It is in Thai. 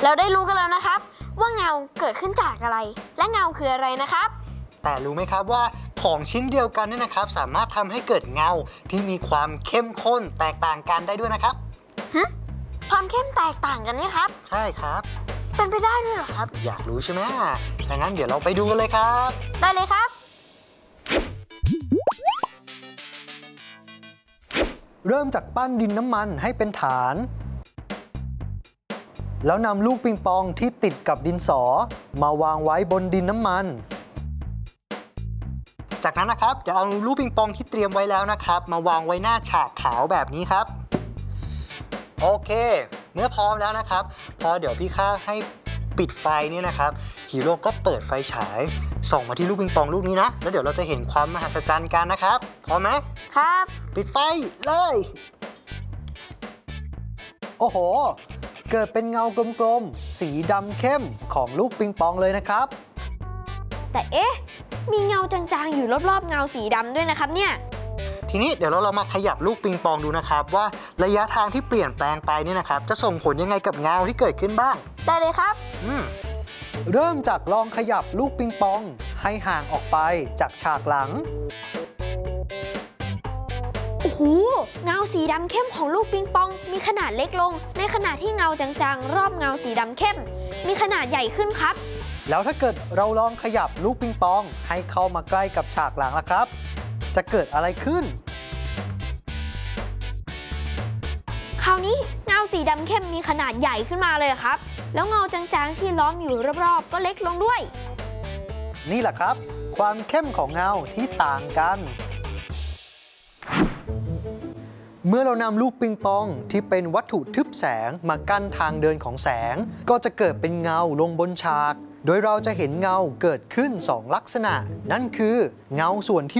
เราได้รู้กันแล้วนะครับว่าเงาเกิดขึ้นจากอะไรและเงาคืออะไรนะครับแต่รู้ไหมครับว่าของชิ้นเดียวกันนี่นะครับสามารถทำให้เกิดเงาที่มีความเข้มข้นแตกต่างกันได้ด้วยนะครับความเข้มแตกต่างกันนี่ครับใช่ครับเป็นไปได้ด้วยเหรอครับอยากรู้ใช่ไหมถ้างั้นเดี๋ยวเราไปดูกันเลยครับได้เลยครับเริ่มจากปั้นดินน้ำมันให้เป็นฐานแล้วนำลูกปิงปองที่ติดกับดินสอมาวางไว้บนดินน้ำมันจากนั้นนะครับจะเอาลูกปิงปองที่เตรียมไว้แล้วนะครับมาวางไว้หน้าฉากขาวแบบนี้ครับโอเคเมื่อพร้อมแล้วนะครับพอเดี๋ยวพี่ข้าให้ปิดไฟนี่นะครับฮีโร่ก็เปิดไฟฉายส่องมาที่ลูกปิงปองลูกนี้นะแล้วเดี๋ยวเราจะเห็นความมหัศจรรย์กันนะครับพร้อมไหมครับปิดไฟเลยโอ้โหเกิดเป็นเงากลมๆสีดำเข้มของลูกปิงปองเลยนะครับแต่เอ๊ะมีเงาจางๆอยู่รอบๆเงาสีดำด้วยนะครับเนี่ยทีนี้เดี๋ยวเรามาขยับลูกปิงปองดูนะครับว่าระยะทางที่เปลี่ยนแปลงไปนี่นะครับจะส่งผลยังไงกับเงาที่เกิดขึ้นบ้างได้เลยครับเริ่มจากลองขยับลูกปิงปองให้ห่างออกไปจากฉากหลังโอ้โหเงาสีดำเข้มของลูกปิงปองมีขนาดเล็กลงในขณะที่เงาจางๆรอบเงาสีดำเข้มมีขนาดใหญ่ขึ้นครับแล้วถ้าเกิดเราลองขยับลูกปิงปองให้เข้ามาใกล้กับฉากหลังล่ะครับจะเกิดอะไรขึ้นคราวนี้เงาสีดำเข้มมีขนาดใหญ่ขึ้นมาเลยครับแล้วเงาจางๆที่ล้อมอยู่รอบๆก็เล็กลงด้วยนี่แหละครับความเข้มของเงาที่ต่างกันเมื่อเรานำลูกปิงปองที่เป็นวัตถุทึบแสงมากั้นทางเดินของแสงก็จะเกิดเป็นเงาลงบนฉากโดยเราจะเห็นเงาเกิดขึ้น2 ลักษณะนั่นคือเงาส่วนที่